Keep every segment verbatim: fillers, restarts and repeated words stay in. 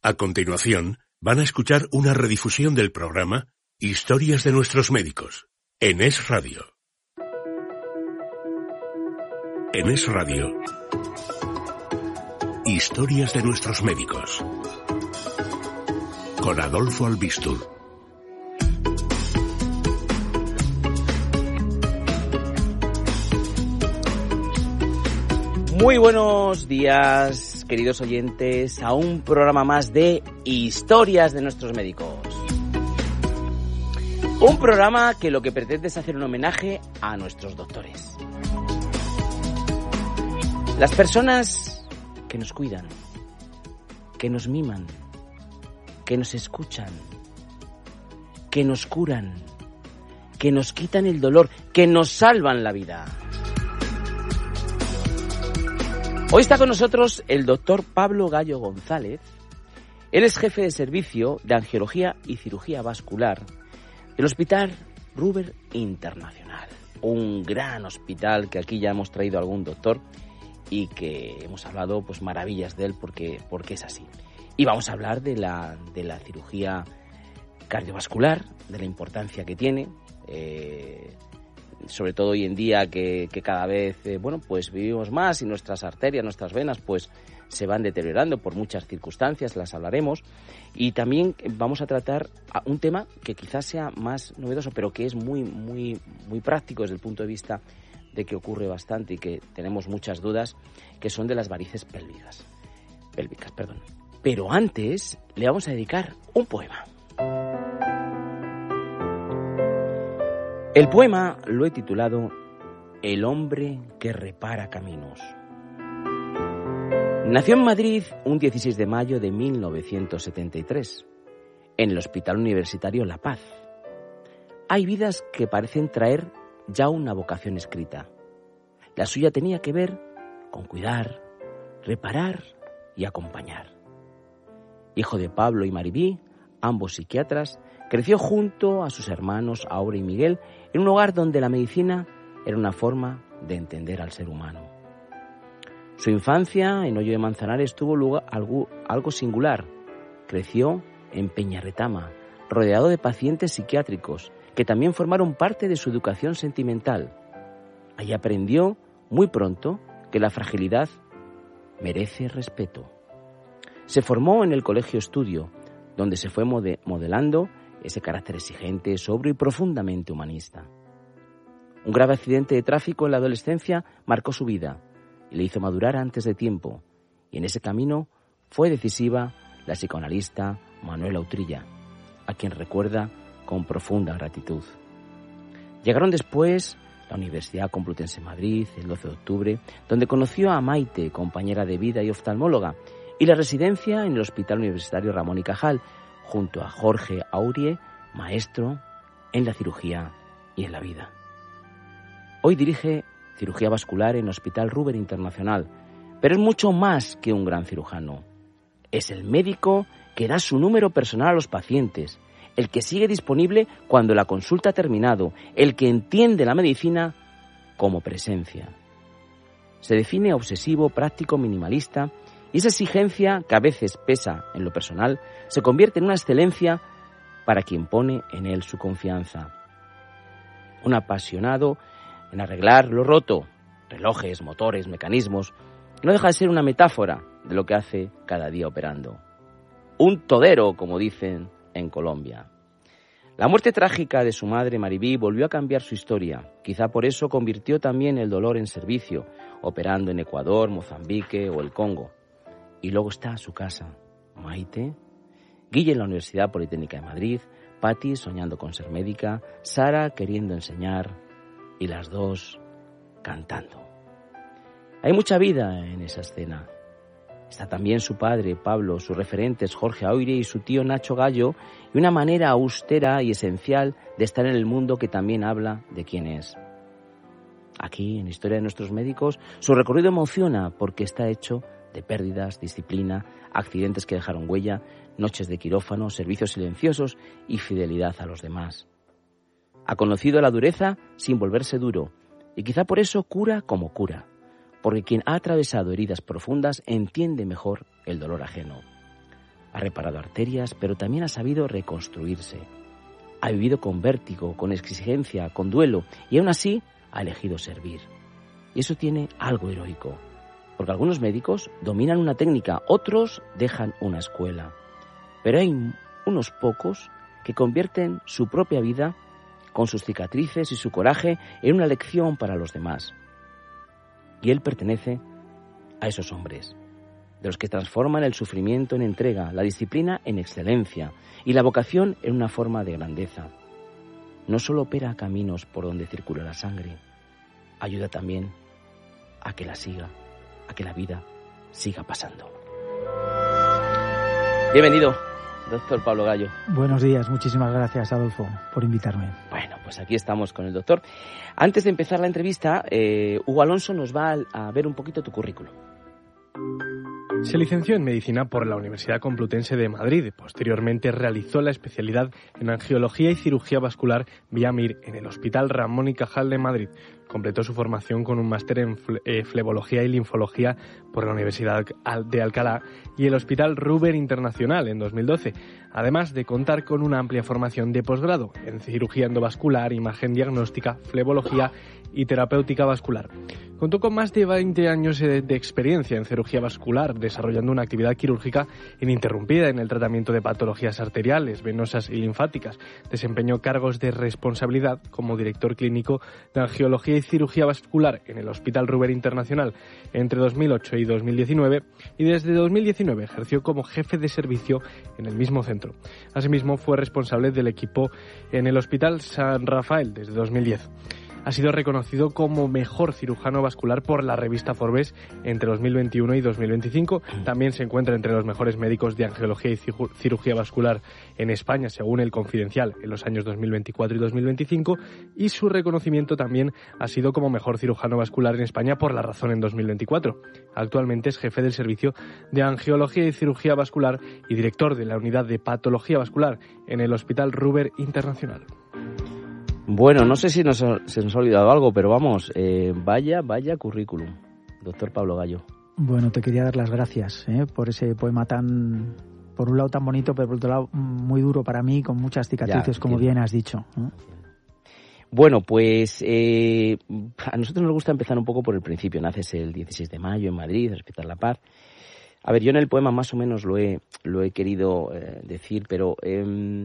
A continuación, van a escuchar una redifusión del programa Historias de nuestros médicos, en Es Radio. En Es Radio, Historias de nuestros médicos, con Adolfo Albistur. Muy buenos días, queridos oyentes, a un programa más de Historias de nuestros médicos. Un programa que lo que pretende es hacer un homenaje a nuestros doctores. Las personas que nos cuidan, que nos miman, que nos escuchan, que nos curan, que nos quitan el dolor, que nos salvan la vida. Hoy está con nosotros el doctor Pablo Gallo González. Él es jefe de servicio de angiología y cirugía vascular del Hospital Ruber Internacional. Un gran hospital que aquí ya hemos traído a algún doctor y que hemos hablado pues maravillas de él porque, porque es así. Y vamos a hablar de la, de la cirugía cardiovascular, de la importancia que tiene, eh, sobre todo hoy en día que, que cada vez eh, bueno pues vivimos más y nuestras arterias, nuestras venas pues se van deteriorando por muchas circunstancias, las hablaremos, y también vamos a tratar un tema que quizás sea más novedoso pero que es muy muy muy práctico desde el punto de vista de que ocurre bastante y que tenemos muchas dudas, que son de las varices pélvicas pélvicas, perdón. Pero antes le vamos a dedicar un poema. El poema lo he titulado El hombre que repara caminos. Nació en Madrid un dieciséis de mayo de mil novecientos setenta y tres, en el Hospital Universitario La Paz. Hay vidas que parecen traer ya una vocación escrita. La suya tenía que ver con cuidar, reparar y acompañar. Hijo de Pablo y Maribí, ambos psiquiatras, creció junto a sus hermanos Aura y Miguel en un hogar donde la medicina era una forma de entender al ser humano. Su infancia en Hoyo de Manzanares tuvo lugar algo, algo singular. Creció en Peñarretama, rodeado de pacientes psiquiátricos que también formaron parte de su educación sentimental. Allí aprendió muy pronto que la fragilidad merece respeto. Se formó en el Colegio Estudio, donde se fue mode- modelando ese carácter exigente, sobrio y profundamente humanista. Un grave accidente de tráfico en la adolescencia marcó su vida y le hizo madurar antes de tiempo, y en ese camino fue decisiva la psicoanalista Manuela Utrilla, a quien recuerda con profunda gratitud. Llegaron después la Universidad Complutense de Madrid, el doce de octubre, donde conoció a Maite, compañera de vida y oftalmóloga, y la residencia en el Hospital Universitario Ramón y Cajal, junto a Jorge Aurie, maestro en la cirugía y en la vida. Hoy dirige cirugía vascular en Hospital Ruber Internacional, pero es mucho más que un gran cirujano. Es el médico que da su número personal a los pacientes, el que sigue disponible cuando la consulta ha terminado, el que entiende la medicina como presencia. Se define obsesivo, práctico, minimalista, y esa exigencia, que a veces pesa en lo personal, se convierte en una excelencia para quien pone en él su confianza. Un apasionado en arreglar lo roto, relojes, motores, mecanismos, no deja de ser una metáfora de lo que hace cada día operando. Un todero, como dicen en Colombia. La muerte trágica de su madre Maribí volvió a cambiar su historia. Quizá por eso convirtió también el dolor en servicio, operando en Ecuador, Mozambique o el Congo. Y luego está su casa, Maite, Guille en la Universidad Politécnica de Madrid, Patti soñando con ser médica, Sara queriendo enseñar y las dos cantando. Hay mucha vida en esa escena. Está también su padre, Pablo, sus referentes, Jorge Aurie y su tío Nacho Gallo, y una manera austera y esencial de estar en el mundo que también habla de quién es. Aquí, en Historia de nuestros médicos, su recorrido emociona porque está hecho de pérdidas, disciplina, accidentes que dejaron huella, noches de quirófano, servicios silenciosos y fidelidad a los demás. Ha conocido la dureza sin volverse duro, y quizá por eso cura como cura, porque quien ha atravesado heridas profundas entiende mejor el dolor ajeno. Ha reparado arterias, pero también ha sabido reconstruirse. Ha vivido con vértigo, con exigencia, con duelo, y aún así ha elegido servir. Y eso tiene algo heroico, porque algunos médicos dominan una técnica, otros dejan una escuela. Pero hay unos pocos que convierten su propia vida, con sus cicatrices y su coraje, en una lección para los demás. Y él pertenece a esos hombres, de los que transforman el sufrimiento en entrega, la disciplina en excelencia y la vocación en una forma de grandeza. No solo opera caminos por donde circula la sangre, ayuda también a que la siga, a que la vida siga pasando. Bienvenido, doctor Pablo Gallo. Buenos días, muchísimas gracias, Adolfo, por invitarme. Bueno, pues aquí estamos con el doctor. Antes de empezar la entrevista, eh, Hugo Alonso nos va a, a ver un poquito tu currículum. Se licenció en Medicina por la Universidad Complutense de Madrid. Posteriormente realizó la especialidad en Angiología y Cirugía Vascular vía M I R en el Hospital Ramón y Cajal de Madrid. Completó su formación con un máster en Flebología y Linfología por la Universidad de Alcalá y el Hospital Ruber Internacional en dos mil doce, además de contar con una amplia formación de posgrado en Cirugía Endovascular, Imagen Diagnóstica, Flebología y Terapéutica Vascular. Contó con más de veinte años de experiencia en cirugía vascular, desarrollando una actividad quirúrgica ininterrumpida en el tratamiento de patologías arteriales, venosas y linfáticas. Desempeñó cargos de responsabilidad como director clínico de Angiología y Cirugía Vascular en el Hospital Ruber Internacional entre dos mil ocho y dos mil diecinueve y desde dos mil diecinueve ejerció como jefe de servicio en el mismo centro. Asimismo, fue responsable del equipo en el Hospital San Rafael desde dos mil diez. Ha sido reconocido como mejor cirujano vascular por la revista Forbes entre dos mil veintiuno y dos mil veinticinco. También se encuentra entre los mejores médicos de angiología y cirugía vascular en España, según El Confidencial, en los años dos mil veinticuatro y dos mil veinticinco. Y su reconocimiento también ha sido como mejor cirujano vascular en España por La Razón en dos mil veinticuatro. Actualmente es jefe del servicio de angiología y cirugía vascular y director de la unidad de patología vascular en el Hospital Ruber Internacional. Bueno, no sé si nos, se nos ha olvidado algo, pero vamos, eh, vaya, vaya currículum, doctor Pablo Gallo. Bueno, te quería dar las gracias ¿eh? por ese poema tan, por un lado tan bonito, pero por otro lado muy duro para mí, con muchas cicatrices, ya, como bien has dicho. ¿eh? Bueno, pues eh, a nosotros nos gusta empezar un poco por el principio. Naces el dieciséis de mayo en Madrid, en el Hospital La Paz. A ver, yo en el poema más o menos lo he, lo he querido eh, decir, pero... Eh,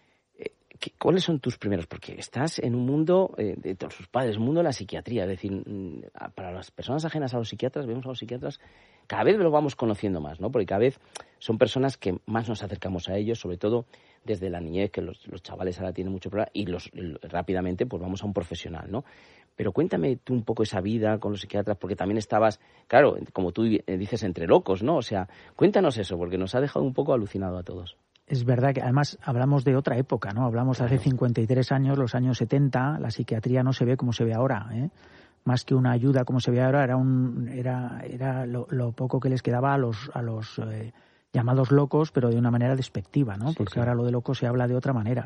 ¿cuáles son tus primeros? Porque estás en un mundo eh, de todos sus padres, un mundo de la psiquiatría. Es decir, para las personas ajenas a los psiquiatras, vemos a los psiquiatras, cada vez lo vamos conociendo más, ¿no? Porque cada vez son personas que más nos acercamos a ellos, sobre todo desde la niñez, que los, los chavales ahora tienen mucho problema, y los, rápidamente pues vamos a un profesional, ¿no? Pero cuéntame tú un poco esa vida con los psiquiatras, porque también estabas, claro, como tú dices, entre locos, ¿no? O sea, cuéntanos eso, porque nos ha dejado un poco alucinado a todos. Es verdad que además hablamos de otra época, ¿no? Hablamos de hace cincuenta y tres años, los años setenta, la psiquiatría no se ve como se ve ahora, ¿eh? Más que una ayuda como se ve ahora, era un era era lo, lo poco que les quedaba a los a los eh, llamados locos, pero de una manera despectiva, ¿no? Porque sí, sí. Ahora lo de loco se habla de otra manera.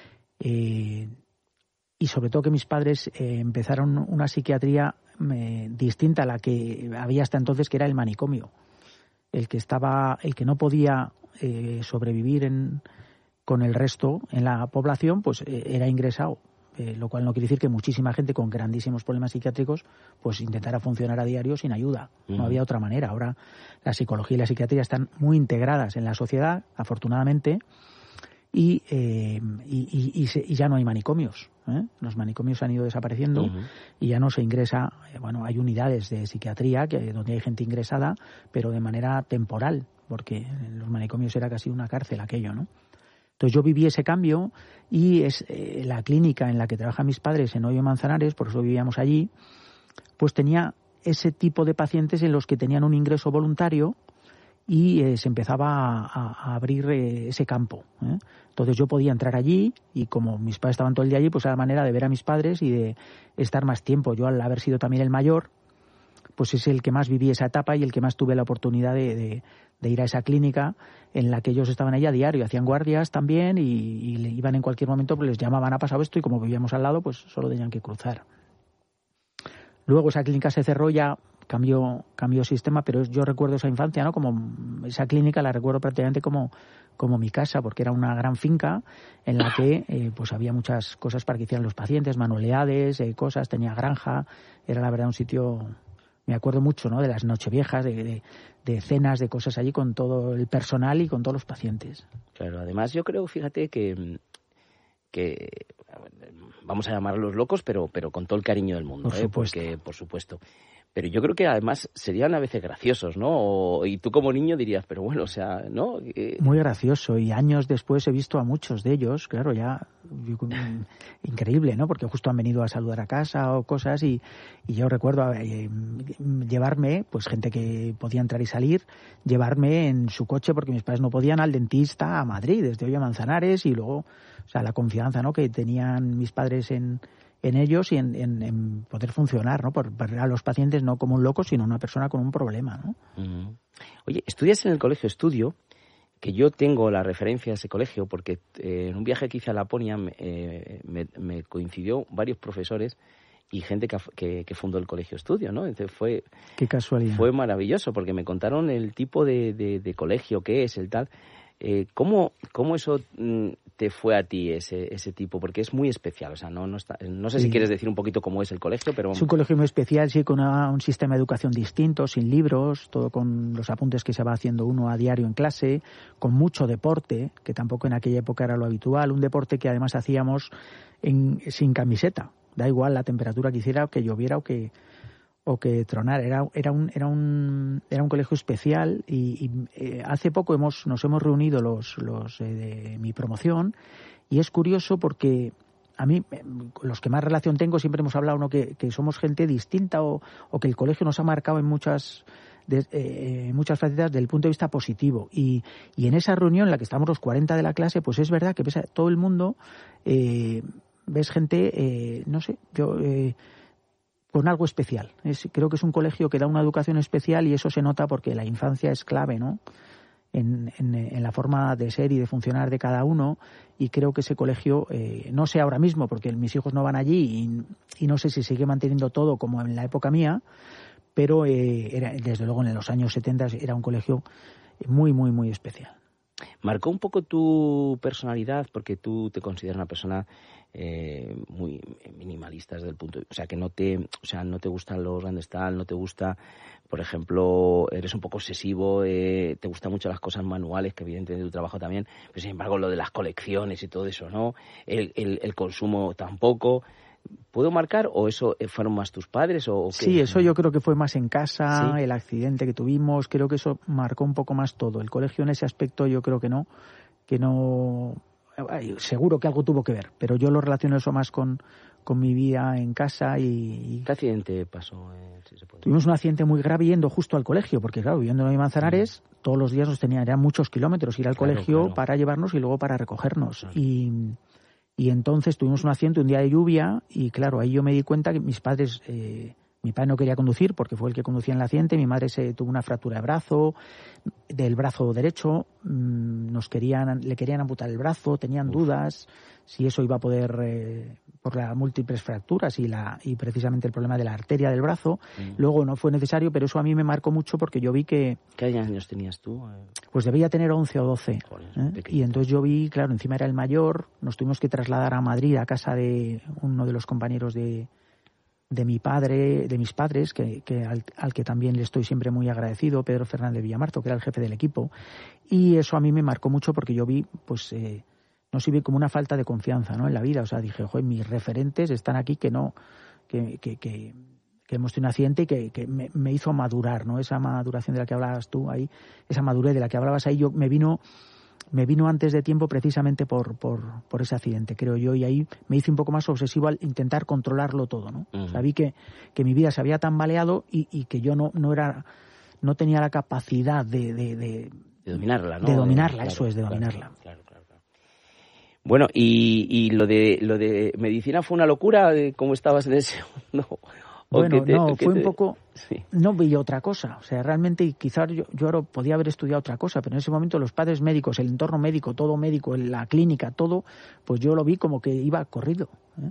Eh, y sobre todo que mis padres eh, empezaron una psiquiatría eh, distinta a la que había hasta entonces, que era el manicomio. El que estaba, el que no podía eh, sobrevivir en, con el resto en la población, pues eh, era ingresado. Eh, lo cual no quiere decir que muchísima gente con grandísimos problemas psiquiátricos pues intentara funcionar a diario sin ayuda. Uh-huh. No había otra manera. Ahora la psicología y la psiquiatría están muy integradas en la sociedad, afortunadamente, y, eh, y, y, y, se, y ya no hay manicomios. ¿eh? Los manicomios han ido desapareciendo. Uh-huh. Y ya no se ingresa, eh, bueno, hay unidades de psiquiatría que, donde hay gente ingresada, pero de manera temporal, porque en los manicomios era casi una cárcel aquello, ¿no? Entonces yo viví ese cambio y es eh, la clínica en la que trabajan mis padres en Hoyo Manzanares, por eso vivíamos allí, pues tenía ese tipo de pacientes en los que tenían un ingreso voluntario y eh, se empezaba a, a abrir eh, ese campo. ¿eh? Entonces yo podía entrar allí y como mis padres estaban todo el día allí, pues era la manera de ver a mis padres y de estar más tiempo. Yo al haber sido también el mayor, pues es el que más viví esa etapa y el que más tuve la oportunidad de, de, de ir a esa clínica en la que ellos estaban allí a diario, hacían guardias también y, y le iban en cualquier momento, pues les llamaban, ha pasado esto, y como vivíamos al lado, pues solo tenían que cruzar. Luego esa clínica se cerró ya cambió, cambió sistema, pero yo recuerdo esa infancia, ¿no? Como esa clínica la recuerdo prácticamente como, como mi casa, porque era una gran finca en la que eh, pues había muchas cosas para que hicieran los pacientes, manualidades, eh, cosas, tenía granja, era la verdad un sitio, me acuerdo mucho, ¿no? De las nocheviejas, de, de, de cenas, de cosas allí con todo el personal y con todos los pacientes. Claro, además yo creo, fíjate que que vamos a llamarlos locos, pero pero con todo el cariño del mundo, por ¿eh? supuesto. Porque, por supuesto. Pero yo creo que además serían a veces graciosos, ¿no? O, y tú como niño dirías, pero bueno, o sea, ¿no? Eh... Muy gracioso, y años después he visto a muchos de ellos, claro, ya increíble, ¿no? Porque justo han venido a saludar a casa o cosas, y, y yo recuerdo eh, llevarme, pues gente que podía entrar y salir, llevarme en su coche, porque mis padres no podían, al dentista a Madrid, desde hoy a Manzanares, y luego, o sea, la confianza, ¿no? Que tenían mis padres en en ellos y en, en, en poder funcionar, ¿no? Por ver a los pacientes no como un loco, sino una persona con un problema, ¿no? Uh-huh. Oye, estudias en el Colegio Estudio, que yo tengo la referencia a ese colegio, porque eh, en un viaje que hice a Laponia eh, me, me coincidió varios profesores y gente que, que, que fundó el Colegio Estudio, ¿no? Entonces fue... Qué casualidad. Fue maravilloso, porque me contaron el tipo de, de, de colegio que es, el tal... Eh, ¿cómo, ¿Cómo eso mm, te fue a ti, ese ese tipo? Porque es muy especial, o sea, no no, está, no sé sí. si quieres decir un poquito cómo es el colegio, pero... Es un colegio muy especial, sí, con una, un sistema de educación distinto, sin libros, todo con los apuntes que se va haciendo uno a diario en clase, con mucho deporte, que tampoco en aquella época era lo habitual, un deporte que además hacíamos en, sin camiseta, da igual la temperatura que hiciera, o que lloviera o que... o que tronar. Era, era un era un era un colegio especial, y, y eh, hace poco hemos nos hemos reunido los los eh, de mi promoción, y es curioso porque a mí, los que más relación tengo, siempre hemos hablado, ¿no? que, que somos gente distinta, o, o que el colegio nos ha marcado en muchas de, eh, muchas facetas del punto de vista positivo, y, y en esa reunión en la que estamos los cuarenta de la clase, pues es verdad que ves a todo el mundo, eh, ves gente, eh, no sé, yo eh, con algo especial. Es, creo que es un colegio que da una educación especial, y eso se nota porque la infancia es clave, ¿no? En, en, en la forma de ser y de funcionar de cada uno, y creo que ese colegio, eh, no sé ahora mismo, porque mis hijos no van allí, y, y no sé si sigue manteniendo todo como en la época mía, pero eh, era, desde luego en los años setenta era un colegio muy, muy, muy especial. ¿Marcó un poco tu personalidad? Porque tú te consideras una persona eh, muy minimalista desde el punto de, o sea, que no te, o sea, no te gustan los grandes tal, no te gusta, por ejemplo, eres un poco obsesivo, eh, te gustan mucho las cosas manuales, que evidentemente tu trabajo también, pero sin embargo lo de las colecciones y todo eso, ¿no? El, el, el consumo tampoco. ¿Puedo marcar, o eso fueron más tus padres? O, o qué? Sí, eso yo creo que fue más en casa, ¿sí? El accidente que tuvimos, creo que eso marcó un poco más todo. El colegio en ese aspecto yo creo que no, que no, seguro que algo tuvo que ver, pero yo lo relaciono eso más con, con mi vida en casa. y ¿Qué accidente pasó? Eh, si se puede. Tuvimos un accidente muy grave yendo justo al colegio, porque claro, viviendo en Manzanares, sí, todos los días nos tenían, eran muchos kilómetros ir al claro, colegio claro. para llevarnos y luego para recogernos. Claro. Y... Y entonces tuvimos un accidente un día de lluvia, y claro, ahí yo me di cuenta que mis padres, eh, mi padre no quería conducir porque fue el que conducía en el accidente, mi madre se tuvo una fractura de brazo, del brazo derecho, mmm, nos querían, le querían amputar el brazo, tenían Uf. dudas si eso iba a poder, eh, por las múltiples fracturas y la y precisamente el problema de la arteria del brazo. Mm. Luego no fue necesario, pero eso a mí me marcó mucho porque yo vi que... ¿Qué años tenías tú? Pues debía tener once o doce. Joder, ¿eh? Y entonces yo vi, claro, encima era el mayor, nos tuvimos que trasladar a Madrid, a casa de uno de los compañeros de, de mi padre, de mis padres, que, que al, al que también le estoy siempre muy agradecido, Pedro Fernández Villamarto, que era el jefe del equipo. Y eso a mí me marcó mucho porque yo vi, pues... Eh, no se ve como una falta de confianza, ¿no? En la vida. O sea, dije, joder, mis referentes están aquí, que no, que, que, que, que hemos tenido un accidente y que, que me, me hizo madurar, ¿no? Esa maduración de la que hablabas tú ahí, esa madurez de la que hablabas ahí, yo me vino, me vino antes de tiempo precisamente por, por, por ese accidente, creo yo, y ahí me hice un poco más obsesivo al intentar controlarlo todo, ¿no? Uh-huh. O sea, vi que, que mi vida se había tambaleado y, y que yo no, no era, no tenía la capacidad de, de, de, de dominarla, ¿no? De dominarla, de, eso claro, es, de claro, dominarla. Claro, claro. Bueno, y, y lo de lo de medicina fue una locura, ¿cómo estabas en ese? No. Bueno, te, no, fue te... un poco... Sí. No vi otra cosa. O sea, realmente quizás yo, yo ahora podía haber estudiado otra cosa, pero en ese momento los padres médicos, el entorno médico, todo médico, la clínica, todo, pues yo lo vi como que iba corrido, ¿eh?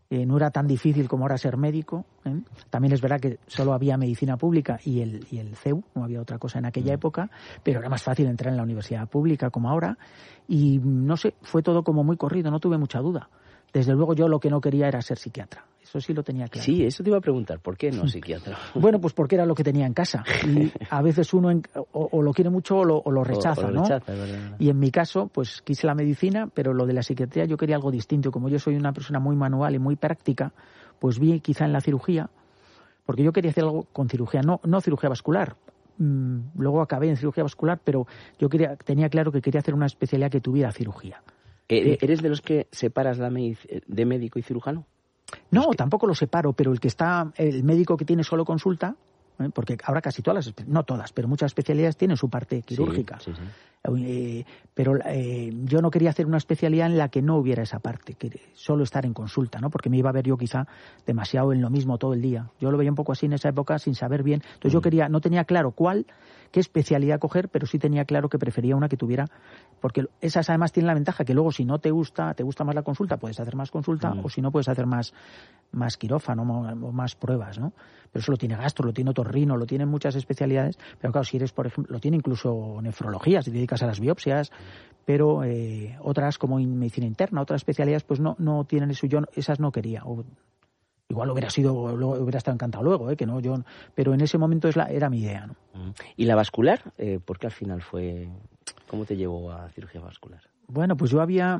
Eh, no era tan difícil como ahora ser médico. ¿eh? También es verdad que solo había medicina pública y el, y el C E U, no había otra cosa en aquella mm. época, pero era más fácil entrar en la universidad pública como ahora. Y no sé, fue todo como muy corrido, no tuve mucha duda. Desde luego yo lo que no quería era ser psiquiatra. Eso sí lo tenía claro. Sí, eso te iba a preguntar. ¿Por qué no psiquiatra? Bueno, pues porque era lo que tenía en casa. Y a veces uno en, o, o lo quiere mucho o lo, o lo rechaza, o, o lo ¿no? Rechaza, y en mi caso, pues quise la medicina, pero lo de la psiquiatría yo quería algo distinto. Como yo soy una persona muy manual y muy práctica, pues vi quizá en la cirugía, porque yo quería hacer algo con cirugía, no, no cirugía vascular. Mm, luego acabé en cirugía vascular, pero yo quería, tenía claro que quería hacer una especialidad que tuviera cirugía. ¿Eres de los que separas la medic- de médico y cirujano? No, que... tampoco lo separo, pero el que está, el médico que tiene solo consulta, ¿eh? Porque ahora casi todas las, no todas, pero muchas especialidades tienen su parte quirúrgica. Sí, sí, sí. Eh, pero eh, yo no quería hacer una especialidad en la que no hubiera esa parte, que solo estar en consulta, ¿no? Porque me iba a ver yo quizá demasiado en lo mismo todo el día. Yo lo veía un poco así en esa época sin saber bien. Entonces mm. yo quería, no tenía claro cuál, qué especialidad coger, pero sí tenía claro que prefería una que tuviera, porque esas además tienen la ventaja que luego si no te gusta, te gusta más la consulta, puedes hacer más consulta, mm. o si no puedes hacer más, más quirófano o más pruebas, ¿no? Pero eso lo tiene gastro, lo tiene otorrino, lo tienen muchas especialidades, pero claro, si eres, por ejemplo, lo tiene incluso nefrología, si te dedicas a las biopsias, pero eh, otras como en medicina interna, otras especialidades, pues no, no tienen eso, yo esas no quería, o, igual hubiera sido, hubiera estado encantado luego, ¿eh? que no, yo, pero en ese momento es la, era mi idea, ¿no? ¿Y la vascular? Eh, ¿Por qué al final fue, cómo te llevó a cirugía vascular? Bueno, pues yo había,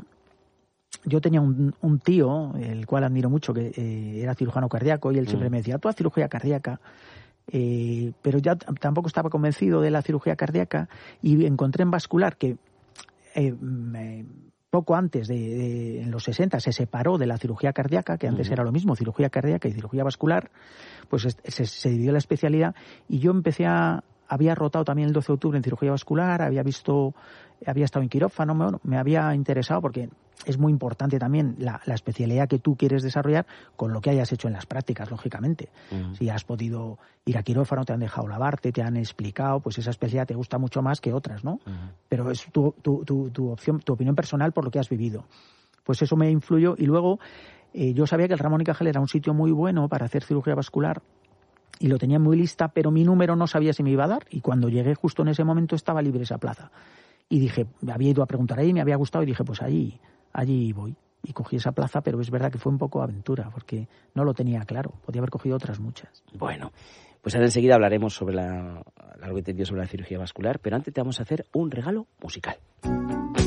yo tenía un, un tío, el cual admiro mucho, que eh, era cirujano cardíaco, y él siempre mm. me decía, tú haz cirugía cardíaca, eh, pero ya t- tampoco estaba convencido de la cirugía cardíaca, y encontré en vascular que eh, me, poco antes de, de, en los sesenta, se separó de la cirugía cardíaca, que antes uh-huh. era lo mismo, cirugía cardíaca y cirugía vascular, pues es, se, se dividió la especialidad, y yo empecé a, había rotado también el doce de octubre en cirugía vascular, había visto, había estado en quirófano, me, me había interesado porque es muy importante también la, la especialidad que tú quieres desarrollar con lo que hayas hecho en las prácticas, lógicamente. Uh-huh. Si has podido ir a quirófano, te han dejado lavarte, te han explicado, pues esa especialidad te gusta mucho más que otras, ¿no? Uh-huh. Pero es tu, tu, tu, tu opción, tu opinión personal por lo que has vivido. Pues eso me influyó, y luego eh, yo sabía que el Ramón y Cajal era un sitio muy bueno para hacer cirugía vascular, y lo tenía muy lista, pero mi número no sabía si me iba a dar, y cuando llegué justo en ese momento estaba libre esa plaza. Y dije, me había ido a preguntar ahí, me había gustado, y dije, pues allí, allí voy. Y cogí esa plaza, pero es verdad que fue un poco aventura, porque no lo tenía claro, podía haber cogido otras muchas. Bueno, pues ahora enseguida hablaremos sobre la, largo y tendido sobre la cirugía vascular, pero antes te vamos a hacer un regalo musical.